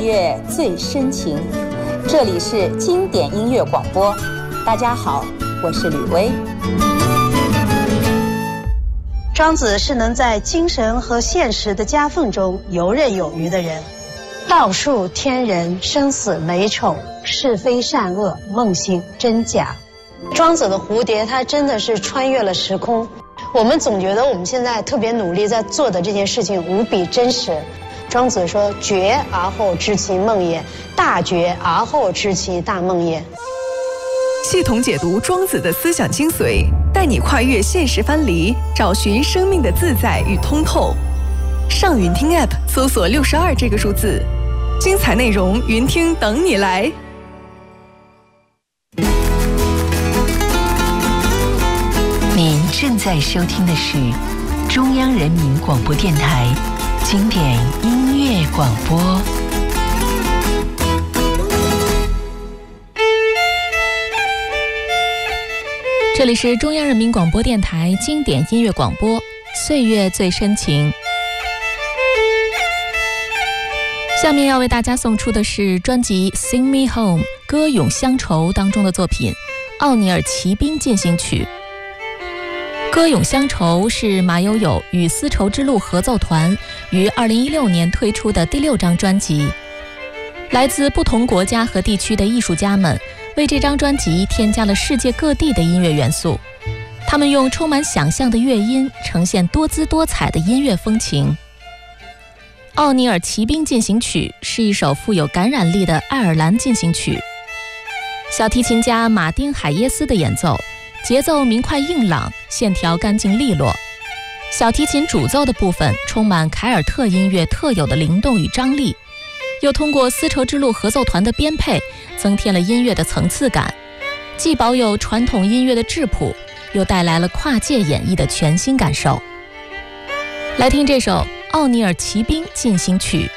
月最深情。这里是经典音乐广播，大家好，我是吕薇。 庄子是能在精神和现实的夹缝中游刃有余的人，道术天人，生死美丑，是非善恶，梦醒真假。庄子的蝴蝶，它真的是穿越了时空。我们总觉得我们现在特别努力在做的这件事情无比真实。庄子说：“觉而后知其梦也，大觉而后知其大梦也。” 系统解读庄子的思想精髓，带你跨越现实藩篱，找寻生命的自在与通透。上云听 App 搜索62这个数字，精彩内容云听等你来。 您正在收听的是中央人民广播电台经典音乐广播。 这里是中央人民广播电台经典音乐广播，岁月最深情。下面要为大家送出的是专辑《Sing Me Home》歌咏乡愁当中的作品《奥尼尔骑兵进行曲》。歌咏乡愁是马友友与丝绸之路合奏团于2016年推出的第6张专辑。来自不同国家和地区的艺术家们为这张专辑添加了世界各地的音乐元素，他们用充满想象的乐音呈现多姿多彩的音乐风情。奥尼尔骑兵进行曲是一首富有感染力的爱尔兰进行曲，小提琴家马丁·海耶斯的演奏，节奏明快硬朗，线条干净利落。小提琴主奏的部分充满凯尔特音乐特有的灵动与张力，又通过丝绸之路合奏团的编配增添了音乐的层次感，既保有传统音乐的质朴，又带来了跨界演绎的全新感受。来听这首奥尼尔骑兵进行曲。